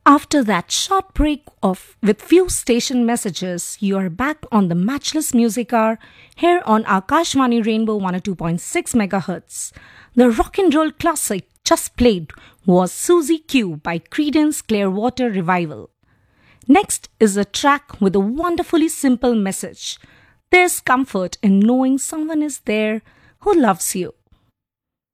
After that short break of with few station messages, you are back on the Matchless Music Hour here on Akashvani Rainbow 102.6 MHz. The rock and roll classic just played was Suzy Q by Creedence Clearwater Revival. Next is a track with a wonderfully simple message. There's comfort in knowing someone is there who loves you.